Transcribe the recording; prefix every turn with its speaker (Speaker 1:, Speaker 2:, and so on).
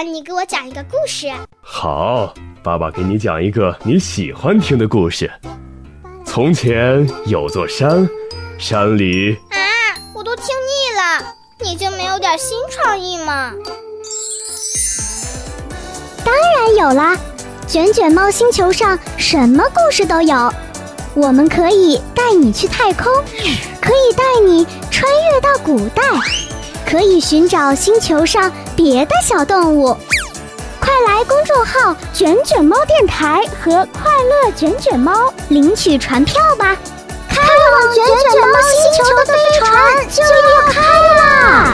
Speaker 1: 你给我讲一个故事。
Speaker 2: 好，爸爸给你讲一个你喜欢听的故事。从前有座山，山里……
Speaker 1: 我都听腻了，你就没有点新创意吗？
Speaker 3: 当然有啦，卷卷猫星球上什么故事都有。我们可以带你去太空，可以带你穿越到古代，可以寻找星球上别的小动物。快来公众号卷卷猫电台和快乐卷卷猫领取船票吧，开往卷卷猫星球的飞船就要开啦！